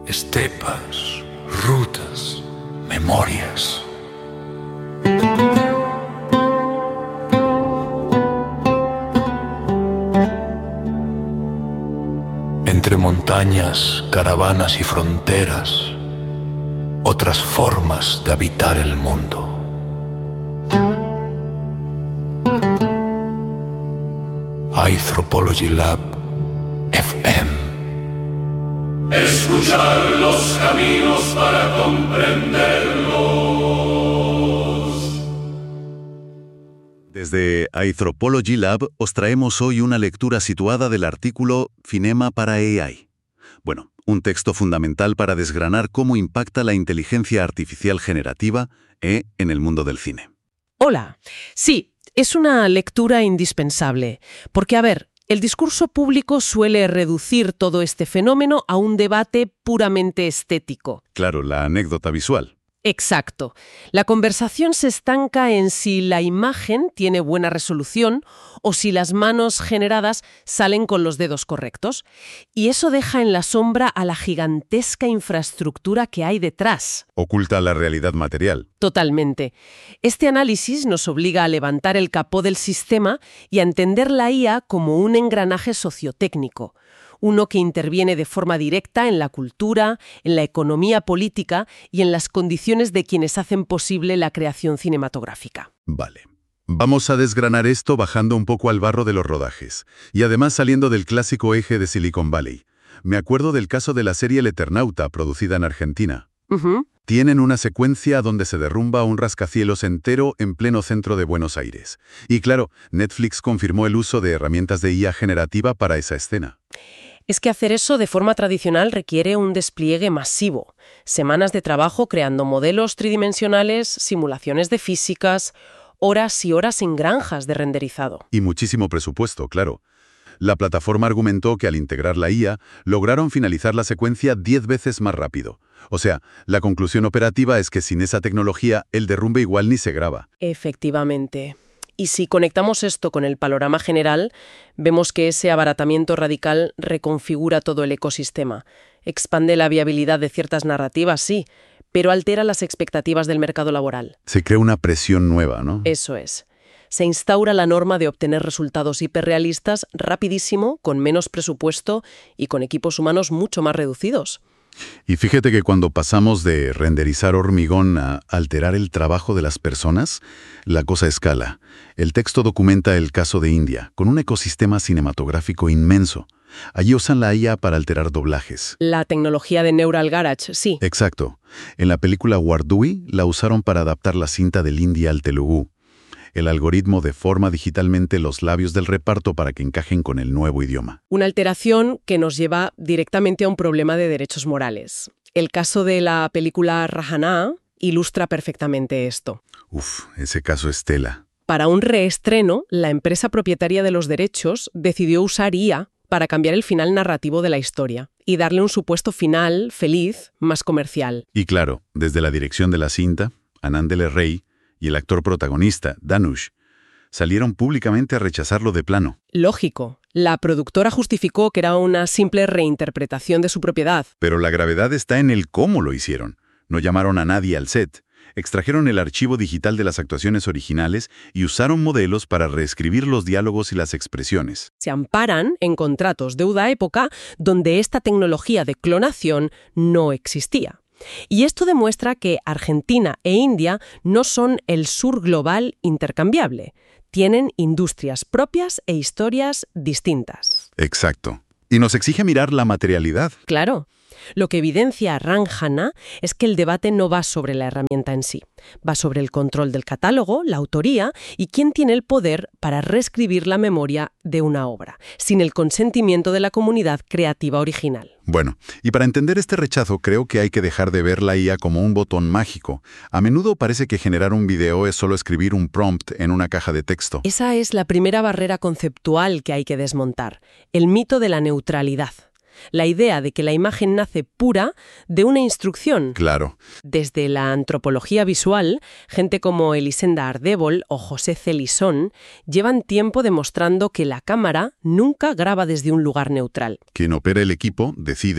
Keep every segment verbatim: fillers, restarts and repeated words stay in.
estepas, rutas, memorias. Entre montañas, caravanas y fronteras, otras formas de habitar el mundo. Anthropology Lab F M. Escuchar los caminos para comprenderlos. Desde Anthropology Lab os traemos hoy una lectura situada del artículo Cinema para A I. Bueno, un texto fundamental para desgranar cómo impacta la inteligencia artificial generativa ¿eh? en el mundo del cine. Hola. Sí, es una lectura indispensable, porque, a ver, el discurso público suele reducir todo este fenómeno a un debate puramente estético. Claro, la anécdota visual. Exacto. La conversación se estanca en si la imagen tiene buena resolución o si las manos generadas salen con los dedos correctos. Y eso deja en la sombra a la gigantesca infraestructura que hay detrás. Oculta la realidad material. Totalmente. Este análisis nos obliga a levantar el capó del sistema y a entender la I A como un engranaje sociotécnico. Uno que interviene de forma directa en la cultura, en la economía política y en las condiciones de quienes hacen posible la creación cinematográfica. Vale. Vamos a desgranar esto bajando un poco al barro de los rodajes, y además saliendo del clásico eje de Silicon Valley. Me acuerdo del caso de la serie El Eternauta, producida en Argentina. Uh-huh. Tienen una secuencia donde se derrumba un rascacielos entero en pleno centro de Buenos Aires. Y claro, Netflix confirmó el uso de herramientas de I A generativa para esa escena. Es que hacer eso de forma tradicional requiere un despliegue masivo. Semanas de trabajo creando modelos tridimensionales, simulaciones de físicas, horas y horas en granjas de renderizado. Y muchísimo presupuesto, claro. La plataforma argumentó que al integrar la I A, lograron finalizar la secuencia diez veces más rápido. O sea, la conclusión operativa es que sin esa tecnología, el derrumbe igual ni se graba. Efectivamente. Y si conectamos esto con el panorama general, vemos que ese abaratamiento radical reconfigura todo el ecosistema. Expande la viabilidad de ciertas narrativas, sí, pero altera las expectativas del mercado laboral. Se crea una presión nueva, ¿no? Eso es. Se instaura la norma de obtener resultados hiperrealistas rapidísimo, con menos presupuesto y con equipos humanos mucho más reducidos. Y fíjate que cuando pasamos de renderizar hormigón a alterar el trabajo de las personas, la cosa escala. El texto documenta el caso de India, con un ecosistema cinematográfico inmenso. Allí usan la I A para alterar doblajes. La tecnología de Neural Garage, sí. Exacto. En la película Wardui la usaron para adaptar la cinta del hindi al telugu. El algoritmo deforma digitalmente los labios del reparto para que encajen con el nuevo idioma. Una alteración que nos lleva directamente a un problema de derechos morales. El caso de la película Rajana ilustra perfectamente esto. Uf, ese caso es tela. Para un reestreno, la empresa propietaria de los derechos decidió usar I A para cambiar el final narrativo de la historia y darle un supuesto final feliz, más comercial. Y claro, desde la dirección de la cinta, Anand L. Ray y el actor protagonista, Dhanush, salieron públicamente a rechazarlo de plano. Lógico. La productora justificó que era una simple reinterpretación de su propiedad. Pero la gravedad está en el cómo lo hicieron. No llamaron a nadie al set. Extrajeron el archivo digital de las actuaciones originales y usaron modelos para reescribir los diálogos y las expresiones. Se amparan en contratos de una época donde esta tecnología de clonación no existía. Y esto demuestra que Argentina e India no son el sur global intercambiable. Tienen industrias propias e historias distintas. Exacto. Y nos exige mirar la materialidad. Claro. Lo que evidencia Rajana es que el debate no va sobre la herramienta en sí. Va sobre el control del catálogo, la autoría y quién tiene el poder para reescribir la memoria de una obra, sin el consentimiento de la comunidad creativa original. Bueno, y para entender este rechazo creo que hay que dejar de ver la I A como un botón mágico. A menudo parece que generar un video es solo escribir un prompt en una caja de texto. Esa es la primera barrera conceptual que hay que desmontar, el mito de la neutralidad. La idea de que la imagen nace pura de una instrucción. Claro. Desde la antropología visual, gente como Elisenda Ardébol o José Celisón llevan tiempo demostrando que la cámara nunca graba desde un lugar neutral. Quien opera el equipo decide,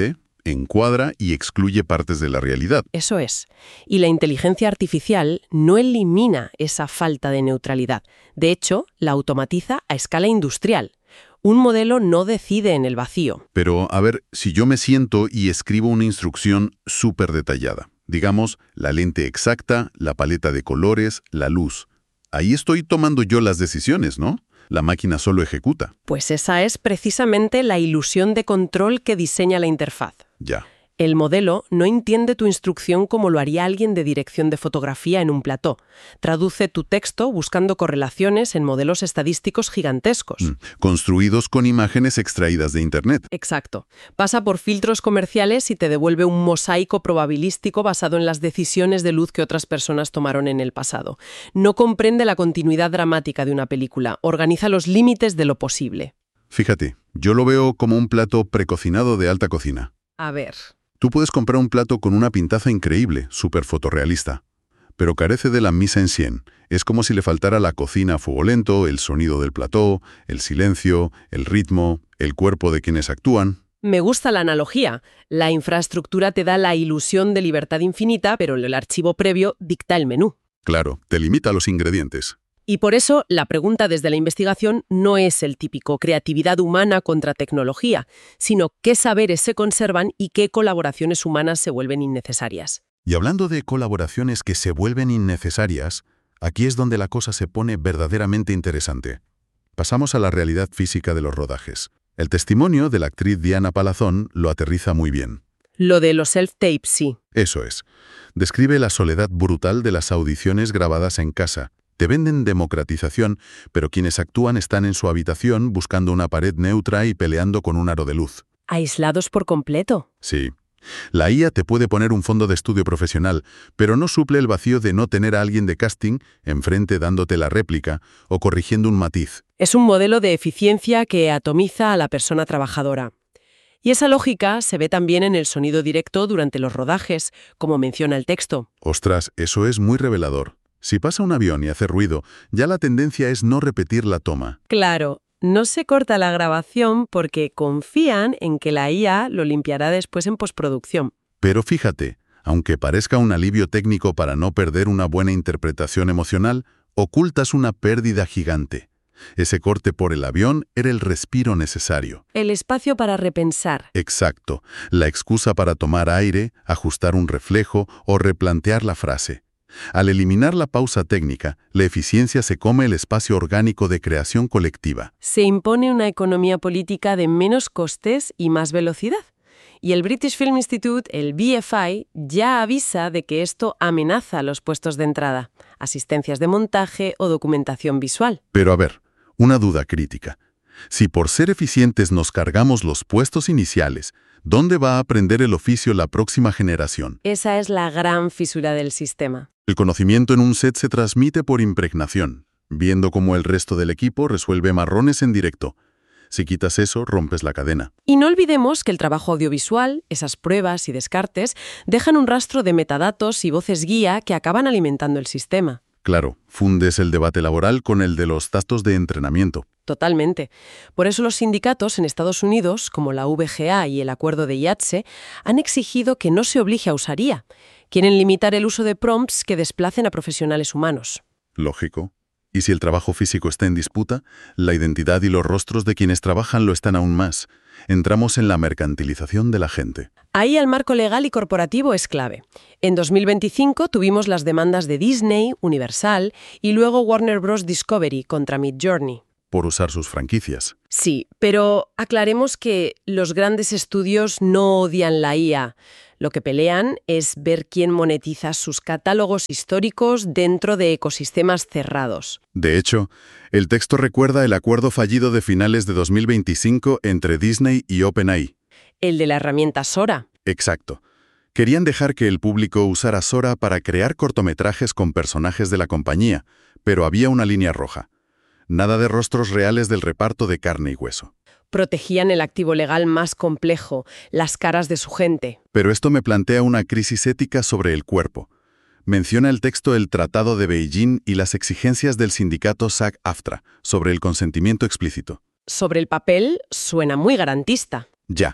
encuadra y excluye partes de la realidad. Eso es. Y la inteligencia artificial no elimina esa falta de neutralidad. De hecho, la automatiza a escala industrial. Un modelo no decide en el vacío. Pero, a ver, si yo me siento y escribo una instrucción súper detallada, digamos, la lente exacta, la paleta de colores, la luz, ahí estoy tomando yo las decisiones, ¿no? La máquina solo ejecuta. Pues esa es precisamente la ilusión de control que diseña la interfaz. Ya. El modelo no entiende tu instrucción como lo haría alguien de dirección de fotografía en un plató. Traduce tu texto buscando correlaciones en modelos estadísticos gigantescos. Mm. Construidos con imágenes extraídas de Internet. Exacto. Pasa por filtros comerciales y te devuelve un mosaico probabilístico basado en las decisiones de luz que otras personas tomaron en el pasado. No comprende la continuidad dramática de una película. Organiza los límites de lo posible. Fíjate, yo lo veo como un plato precocinado de alta cocina. A ver... Tú puedes comprar un plato con una pintaza increíble, súper fotorrealista, pero carece de la mise en scène. Es como si le faltara la cocina a fuego lento, el sonido del plató, el silencio, el ritmo, el cuerpo de quienes actúan. Me gusta la analogía. La infraestructura te da la ilusión de libertad infinita, pero el archivo previo dicta el menú. Claro, te limita los ingredientes. Y por eso, la pregunta desde la investigación no es el típico creatividad humana contra tecnología, sino qué saberes se conservan y qué colaboraciones humanas se vuelven innecesarias. Y hablando de colaboraciones que se vuelven innecesarias, aquí es donde la cosa se pone verdaderamente interesante. Pasamos a la realidad física de los rodajes. El testimonio de la actriz Diana Palazón lo aterriza muy bien. Lo de los self-tapes, sí. Eso es. Describe la soledad brutal de las audiciones grabadas en casa. Te venden democratización, pero quienes actúan están en su habitación buscando una pared neutra y peleando con un aro de luz. Aislados por completo. Sí. La I A te puede poner un fondo de estudio profesional, pero no suple el vacío de no tener a alguien de casting enfrente dándote la réplica o corrigiendo un matiz. Es un modelo de eficiencia que atomiza a la persona trabajadora. Y esa lógica se ve también en el sonido directo durante los rodajes, como menciona el texto. Ostras, eso es muy revelador. Si pasa un avión y hace ruido, ya la tendencia es no repetir la toma. Claro, no se corta la grabación porque confían en que la I A lo limpiará después en postproducción. Pero fíjate, aunque parezca un alivio técnico para no perder una buena interpretación emocional, ocultas una pérdida gigante. Ese corte por el avión era el respiro necesario. El espacio para repensar. Exacto, la excusa para tomar aire, ajustar un reflejo o replantear la frase. Al eliminar la pausa técnica, la eficiencia se come el espacio orgánico de creación colectiva. Se impone una economía política de menos costes y más velocidad. Y el British Film Institute, el B F I, ya avisa de que esto amenaza los puestos de entrada, asistencias de montaje o documentación visual. Pero a ver, una duda crítica. Si por ser eficientes nos cargamos los puestos iniciales, ¿dónde va a aprender el oficio la próxima generación? Esa es la gran fisura del sistema. El conocimiento en un set se transmite por impregnación, viendo cómo el resto del equipo resuelve marrones en directo. Si quitas eso, rompes la cadena. Y no olvidemos que el trabajo audiovisual, esas pruebas y descartes, dejan un rastro de metadatos y voces guía que acaban alimentando el sistema. Claro, fundes el debate laboral con el de los datos de entrenamiento. Totalmente. Por eso los sindicatos en Estados Unidos, como la V G A y el acuerdo de I A T S E, han exigido que no se obligue a usar I A. Quieren limitar el uso de prompts que desplacen a profesionales humanos. Lógico. Y si el trabajo físico está en disputa, la identidad y los rostros de quienes trabajan lo están aún más. Entramos en la mercantilización de la gente. Ahí el marco legal y corporativo es clave. En dos mil veinticinco tuvimos las demandas de Disney, Universal y luego Warner Bros. Discovery contra Midjourney. Por usar sus franquicias. Sí, pero aclaremos que los grandes estudios no odian la I A. Lo que pelean es ver quién monetiza sus catálogos históricos dentro de ecosistemas cerrados. De hecho, el texto recuerda el acuerdo fallido de finales de dos mil veinticinco entre Disney y OpenAI. El de la herramienta Sora. Exacto. Querían dejar que el público usara Sora para crear cortometrajes con personajes de la compañía, pero había una línea roja. Nada de rostros reales del reparto de carne y hueso. Protegían el activo legal más complejo, las caras de su gente. Pero esto me plantea una crisis ética sobre el cuerpo. Menciona el texto el Tratado de Beijing y las exigencias del sindicato SAG-AFTRA sobre el consentimiento explícito. Sobre el papel suena muy garantista. Ya,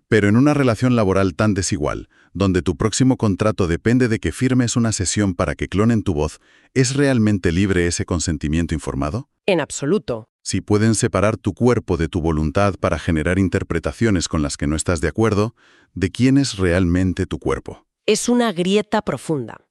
Pero en una relación laboral tan desigual, donde tu próximo contrato depende de que firmes una sesión para que clonen tu voz, ¿es realmente libre ese consentimiento informado? En absoluto. Si pueden separar tu cuerpo de tu voluntad para generar interpretaciones con las que no estás de acuerdo, ¿de quién es realmente tu cuerpo? Es una grieta profunda.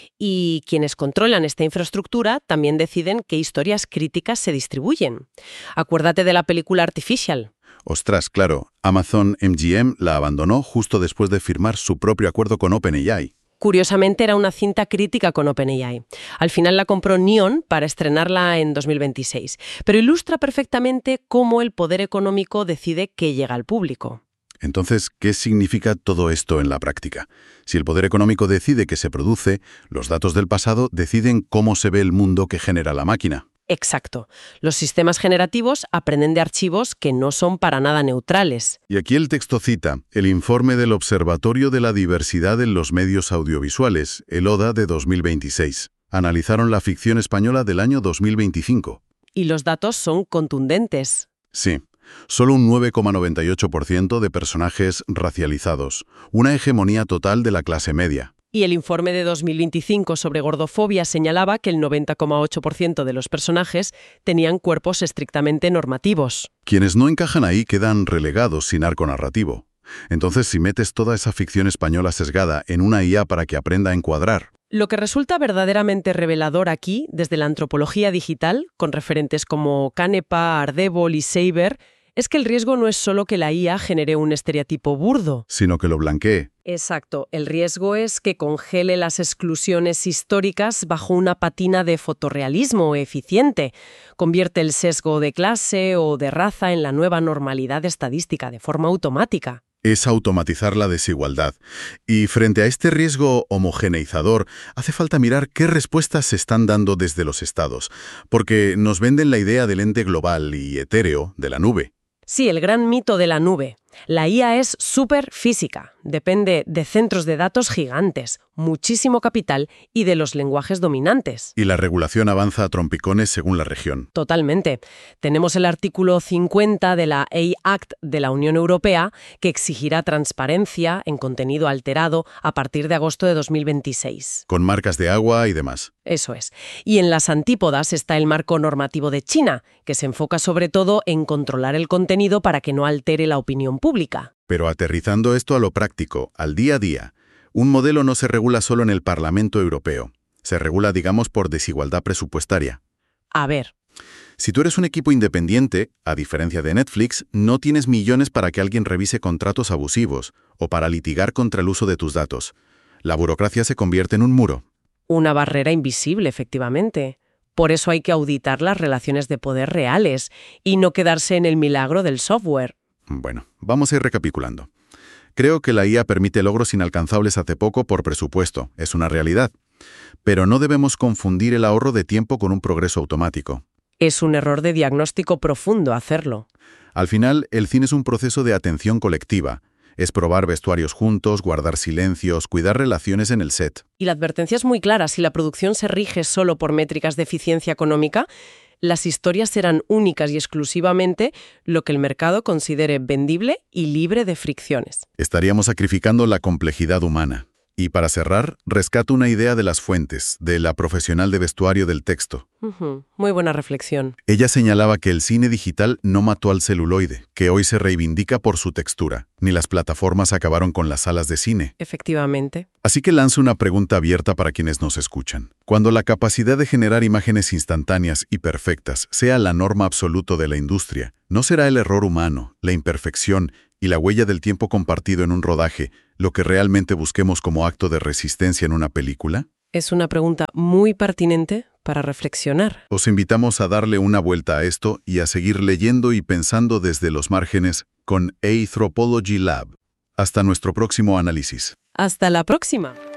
Y quienes controlan esta infraestructura también deciden qué historias críticas se distribuyen. Acuérdate de la película Artificial. Ostras, claro, Amazon M G M la abandonó justo después de firmar su propio acuerdo con OpenAI. Curiosamente era una cinta crítica con OpenAI. Al final la compró Neon para estrenarla en dos mil veintiséis, pero ilustra perfectamente cómo el poder económico decide qué llega al público. Entonces, ¿qué significa todo esto en la práctica? Si el poder económico decide qué se produce, los datos del pasado deciden cómo se ve el mundo que genera la máquina. Exacto. Los sistemas generativos aprenden de archivos que no son para nada neutrales. Y aquí el texto cita el informe del Observatorio de la Diversidad en los Medios Audiovisuales, el O D A de dos mil veintiséis. Analizaron la ficción española del año dos mil veinticinco. Y los datos son contundentes. Sí. Solo un nueve coma noventa y ocho por ciento de personajes racializados, una hegemonía total de la clase media. Y el informe de dos mil veinticinco sobre gordofobia señalaba que el noventa coma ocho por ciento de los personajes tenían cuerpos estrictamente normativos. Quienes no encajan ahí quedan relegados sin arco narrativo. Entonces, si metes toda esa ficción española sesgada en una I A para que aprenda a encuadrar... Lo que resulta verdaderamente revelador aquí, desde la antropología digital, con referentes como Canepa, Ardevol y Seiber, es que el riesgo no es solo que la I A genere un estereotipo burdo, sino que lo blanquee. Exacto. El riesgo es que congele las exclusiones históricas bajo una patina de fotorrealismo eficiente. Convierte el sesgo de clase o de raza en la nueva normalidad estadística de forma automática. Es automatizar la desigualdad. Y frente a este riesgo homogeneizador, hace falta mirar qué respuestas se están dando desde los estados, porque nos venden la idea del ente global y etéreo de la nube. Sí, el gran mito de la nube. La I A es superfísica, depende de centros de datos gigantes, muchísimo capital y de los lenguajes dominantes. Y la regulación avanza a trompicones según la región. Totalmente. Tenemos el artículo cincuenta de la A I Act de la Unión Europea que exigirá transparencia en contenido alterado a partir de agosto de dos mil veintiséis. Con marcas de agua y demás. Eso es. Y en las antípodas está el marco normativo de China, que se enfoca sobre todo en controlar el contenido para que no altere la opinión pública. Pero aterrizando esto a lo práctico, al día a día, un modelo no se regula solo en el Parlamento Europeo. Se regula, digamos, por desigualdad presupuestaria. A ver. Si tú eres un equipo independiente, a diferencia de Netflix, no tienes millones para que alguien revise contratos abusivos o para litigar contra el uso de tus datos. La burocracia se convierte en un muro. Una barrera invisible, efectivamente. Por eso hay que auditar las relaciones de poder reales y no quedarse en el milagro del software. Bueno, vamos a ir recapitulando. Creo que la I A permite logros inalcanzables hace poco por presupuesto, es una realidad. Pero no debemos confundir el ahorro de tiempo con un progreso automático. Es un error de diagnóstico profundo hacerlo. Al final, el cine es un proceso de atención colectiva. Es probar vestuarios juntos, guardar silencios, cuidar relaciones en el set. Y la advertencia es muy clara. Si la producción se rige solo por métricas de eficiencia económica, las historias serán únicas y exclusivamente lo que el mercado considere vendible y libre de fricciones. Estaríamos sacrificando la complejidad humana. Y para cerrar, rescato una idea de las fuentes, de la profesional de vestuario del texto. Uh-huh. Muy buena reflexión. Ella señalaba que el cine digital no mató al celuloide, que hoy se reivindica por su textura, ni las plataformas acabaron con las salas de cine. Efectivamente. Así que lanzo una pregunta abierta para quienes nos escuchan. Cuando la capacidad de generar imágenes instantáneas y perfectas sea la norma absoluta de la industria, ¿no será el error humano, la imperfección y la huella del tiempo compartido en un rodaje lo que realmente busquemos como acto de resistencia en una película? Es una pregunta muy pertinente para reflexionar. Os invitamos a darle una vuelta a esto y a seguir leyendo y pensando desde los márgenes con Anthropology Lab. Hasta nuestro próximo análisis. Hasta la próxima.